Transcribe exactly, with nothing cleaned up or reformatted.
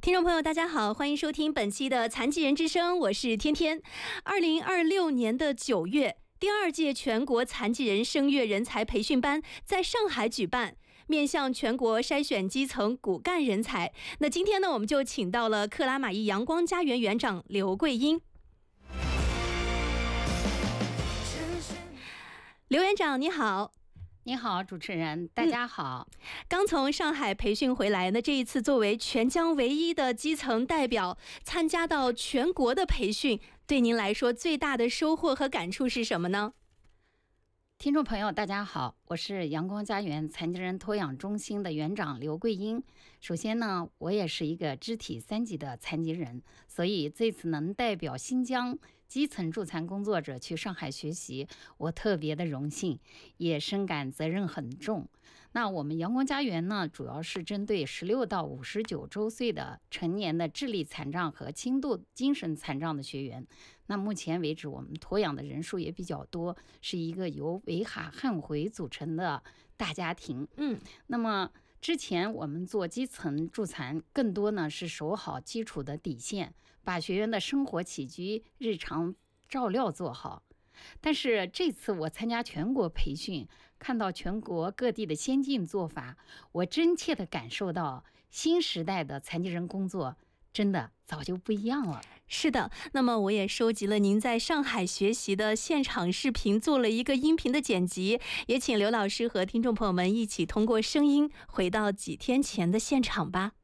听众朋友大家好，欢迎收听本期的残疾人之声，我是天天。二零二六年的九月，第二届全国残疾人声乐人才培训班在上海举办，面向全国筛选基层骨干人才。那今天呢，我们就请到了克拉玛依阳光家园园长刘桂英。刘园长你好。 你好，主持人，大家好。 嗯、刚从上海培训回来，那这一次作为全疆唯一的基层代表，参加到全国的培训，对您来说最大的收获和感触是什么呢？ 听众朋友大家好，我是阳光家园残疾人托养中心的园长刘桂英。首先呢，我也是一个肢体三级的残疾人，所以这次能代表新疆基层助残工作者去上海学习，我特别的荣幸，也深感责任很重。那我们阳光家园呢，主要是针对十六到五十九周岁的成年的智力残障和轻度精神残障的学员。那目前为止，我们托养的人数也比较多，是一个由维哈汉回组成的大家庭。 嗯， 那么之前我们做基层助残，更多呢是守好基础的底线，把学员的生活起居、日常照料做好。但是这次我参加全国培训，看到全国各地的先进做法，我真切地感受到新时代的残疾人工作真的早就不一样了。 是的，那么我也收集了您在上海学习的现场视频，做了一个音频的剪辑，也请刘老师和听众朋友们一起通过声音回到几天前的现场吧。